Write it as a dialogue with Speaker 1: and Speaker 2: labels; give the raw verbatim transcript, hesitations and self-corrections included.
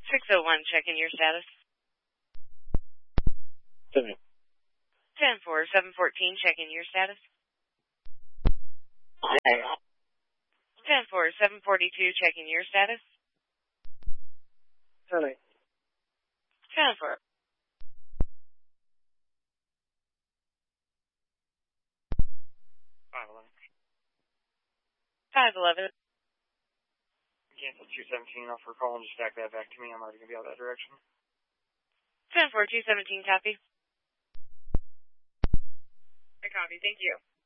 Speaker 1: six oh one, checking your status.
Speaker 2: Seven.
Speaker 1: ten four, seven fourteen, checking your status. ten four, seven forty-two, checking your status.
Speaker 2: Ten eight.
Speaker 1: ten four.
Speaker 2: Five eleven.
Speaker 1: five eleven.
Speaker 2: Cancel two seventeen off for call and just stack that back to me. I'm already going to be out that direction.
Speaker 1: ten four, two seventeen, copy.
Speaker 2: I copy. Thank you.